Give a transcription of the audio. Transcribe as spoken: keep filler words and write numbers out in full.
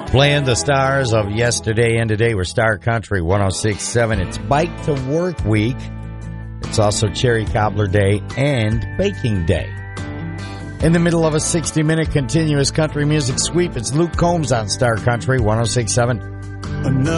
Playing the stars of yesterday and today. We're Star Country one oh six point seven. It's Bike to Work Week. It's also Cherry Cobbler Day and Baking Day. In the middle of a sixty-minute continuous country music sweep, it's Luke Combs on Star Country one oh six point seven. Another